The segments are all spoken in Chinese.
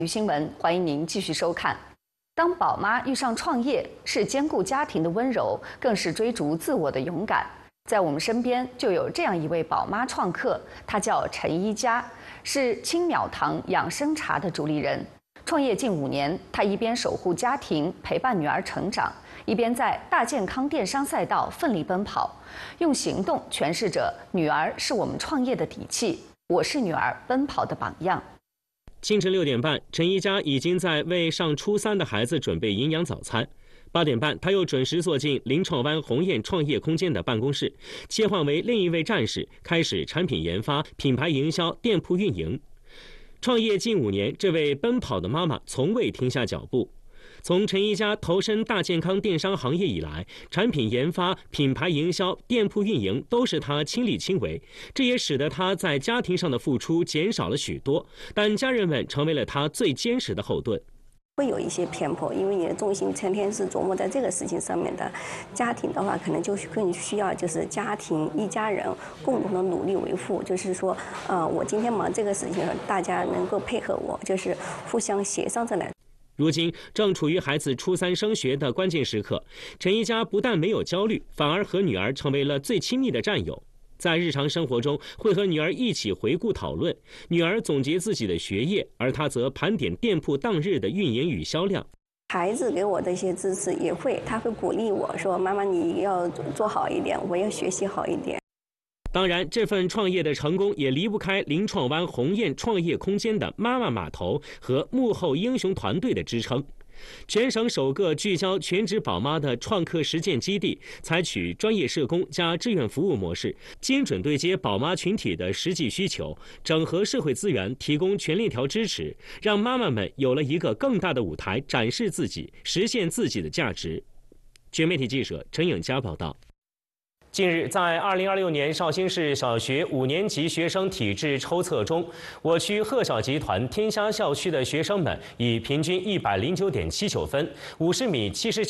新闻，欢迎您继续收看。当宝妈遇上创业，是兼顾家庭的温柔，更是追逐自我的勇敢。在我们身边就有这样一位宝妈创客，她叫陈一佳，是青苗堂养生茶的主理人。创业近5年，她一边守护家庭，陪伴女儿成长，一边在大健康电商赛道奋力奔跑，用行动诠释着“女儿是我们创业的底气，我是女儿奔跑的榜样”。 清晨6点半，陈一佳已经在为上初3的孩子准备营养早餐。8点半，他又准时坐进临创湾鸿雁创业空间的办公室，切换为另一位战士，开始产品研发、品牌营销、店铺运营。创业近5年，这位奔跑的妈妈从未停下脚步。从陈一佳投身大健康电商行业以来，产品研发、品牌营销、店铺运营都是他亲力亲为，这也使得他在家庭上的付出减少了许多，但家人们成为了他最坚实的后盾。 会有一些偏颇，因为你的重心成天是琢磨在这个事情上面的。家庭的话，可能就更需要就是家庭一家人共同的努力维护。就是说，我今天忙这个事情，大家能够配合我，就是互相协商着来。 如今正处于孩子初3升学的关键时刻，陈一佳不但没有焦虑，反而和女儿成为了最亲密的战友。在日常生活中，会和女儿一起回顾讨论，女儿总结自己的学业，而他则盘点店铺当日的运营与销量。 孩子给我的一些支持也会，他会鼓励我说：“妈妈，你要做好一点，我要学习好一点。” 当然，这份创业的成功也离不开临创湾鸿雁创业空间的妈妈码头和幕后英雄团队的支撑。全省首个聚焦全职宝妈的创客实践基地，采取专业社工加志愿服务模式，精准对接宝妈群体的实际需求，整合社会资源，提供全链条支持，让妈妈们有了一个更大的舞台展示自己，实现自己的价值。全媒体记者陈颖佳报道。近日，在2026年绍兴市小学5年级学生体质抽测中，我区鹤晓集团天香校区的学生们以平均109.79分、50米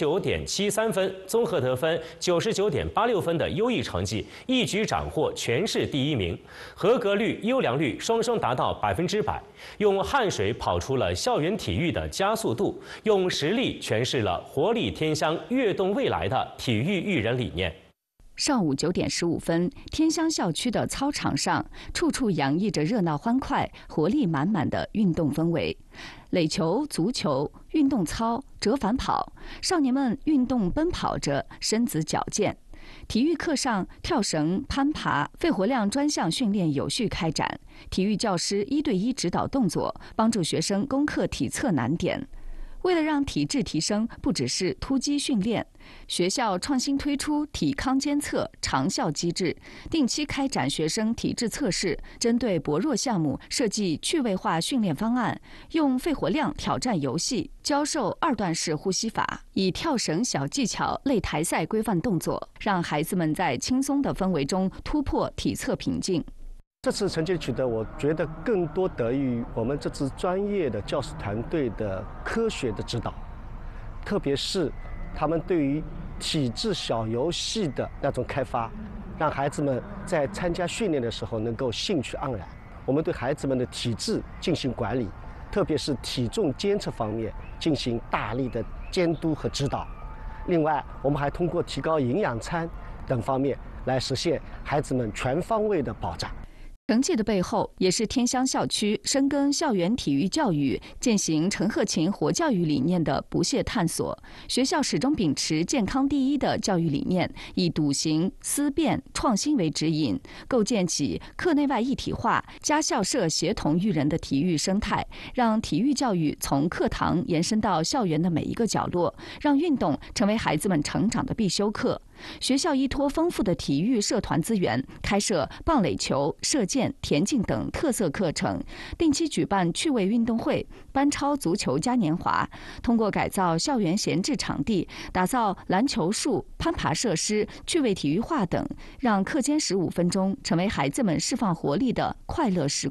79.73分、综合得分99.86分的优异成绩，一举斩获全市第1名，合格率、优良率双双达到100%，用汗水跑出了校园体育的加速度，用实力诠释了活力天香、跃动未来的体育育人理念。 上午9点15分，天香校区的操场上，处处洋溢着热闹欢快、活力满满的运动氛围。垒球、足球、运动操、折返跑，少年们运动奔跑着，身子矫健。体育课上，跳绳、攀爬、肺活量专项训练有序开展。体育教师1对1指导动作，帮助学生攻克体测难点。为了让体质提升，不只是突击训练，学校创新推出体康监测长效机制，定期开展学生体质测试，针对薄弱项目设计趣味化训练方案，用肺活量挑战游戏教授2段式呼吸法，以跳绳小技巧、擂台赛规范动作，让孩子们在轻松的氛围中突破体测瓶颈。 这次成绩的取得，我觉得更多得益于我们这支专业的教师团队的科学的指导，特别是他们对于体质小游戏的那种开发，让孩子们在参加训练的时候能够兴趣盎然。我们对孩子们的体质进行管理，特别是体重监测方面进行大力的监督和指导。另外，我们还通过提高营养餐等方面来实现孩子们全方位的保障。 成绩的背后，也是天香校区深耕校园体育教育、践行陈鹤琴活教育理念的不懈探索。学校始终秉持健康第一的教育理念，以笃行、思辨、创新为指引，构建起课内外一体化、家校社协同育人的体育生态，让体育教育从课堂延伸到校园的每一个角落，让运动成为孩子们成长的必修课。学校依托丰富的体育社团资源，开设棒垒球、射箭、田径等特色课程，定期举办趣味运动会、班超足球嘉年华。通过改造校园闲置场地，打造篮球树、攀爬设施、趣味体育化等，让课间15分钟成为孩子们释放活力的快乐时光。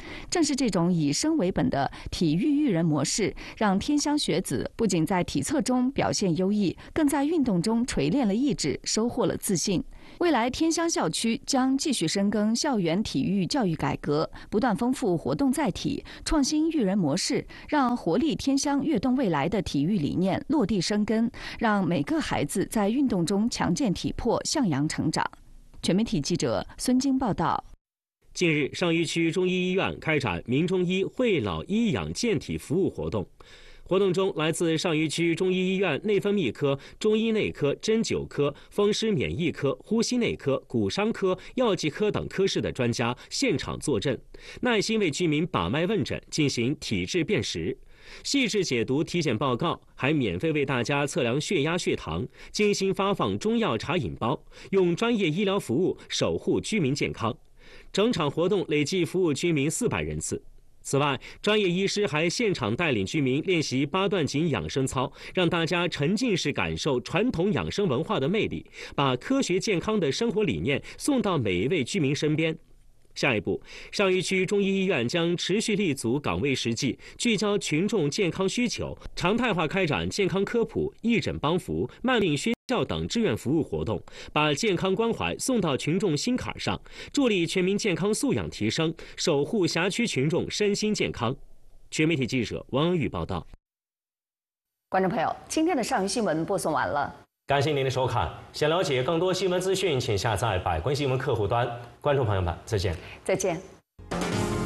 正是这种以生为本的体育育人模式，让天香学子不仅在体测中表现优异，更在运动中锤炼了意志，收获了自信。未来天香校区将继续深耕校园体育教育改革，不断丰富活动载体，创新育人模式，让活力天香跃动未来的体育理念落地生根，让每个孩子在运动中强健体魄，向阳成长。全媒体记者孙晶报道。 近日，上虞区中医医院开展民中医惠老医养健体服务活动。活动中，来自上虞区中医医院内分泌科、中医内科、针灸科、风湿免疫科、呼吸内科、骨伤科、药剂科等科室的专家现场坐镇，耐心为居民把脉问诊，进行体质辨识，细致解读体检报告，还免费为大家测量血压、血糖，精心发放中药茶饮包，用专业医疗服务守护居民健康。整场活动累计服务居民400人次。此外，专业医师还现场带领居民练习8段锦养生操，让大家沉浸式感受传统养生文化的魅力，把科学健康的生活理念送到每一位居民身边。下一步，上虞区中医医院将持续立足岗位实际，聚焦群众健康需求，常态化开展健康科普、义诊帮扶、慢病宣教等志愿服务活动，把健康关怀送到群众心坎上，助力全民健康素养提升，守护辖区群众身心健康。全媒体记者王恩宇报道。 观众朋友，今天的上虞新闻播送完了。 感谢您的收看。想了解更多新闻资讯，请下载百官新闻客户端。观众朋友们，再见。 再见。